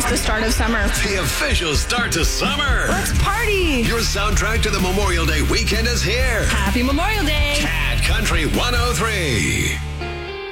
is the start of summer. The official start to summer. Let's party. Your soundtrack to the Memorial Day weekend is here. Happy Memorial Day. Cat Country 103.